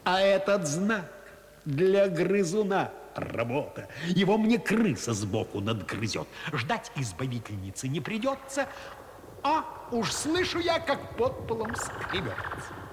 А этот знак для грызуна работа. Его мне крыса сбоку надгрызет. Ждать избавительницы не придется. А уж слышу я, как под полом скребется.